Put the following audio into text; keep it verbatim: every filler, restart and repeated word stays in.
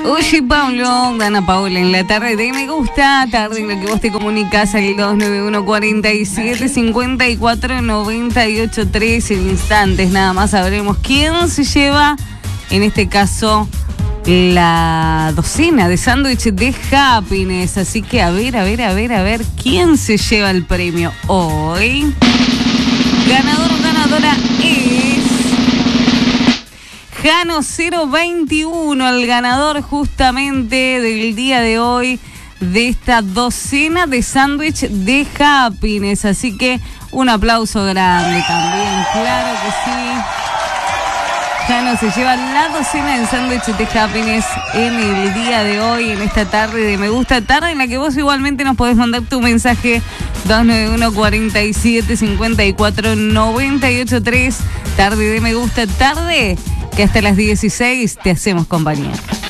Oye, Pablo, Dana Paola en la tarde de Me Gusta, tarde en la que vos te comunicas al dos nueve uno, cuatro siete, cinco cuatro, nueve ocho tres. En instantes nada más sabremos quién se lleva, en este caso, la docena de sándwiches de Happiness. Así que a ver, a ver, a ver, a ver, quién se lleva el premio hoy. Ganador o ganadora es Jano cero veintiuno, el ganador justamente del día de hoy de esta docena de sándwich de Happiness. Así que un aplauso grande también, claro que sí. Jano se lleva la docena de sándwiches de Happiness en el día de hoy, en esta tarde de Me Gusta, tarde en la que vos igualmente nos podés mandar tu mensaje dos nueve uno, cuatro siete, cinco cuatro, nueve ocho tres. Tarde de Me Gusta, tarde que hasta las dieciséis te hacemos compañía.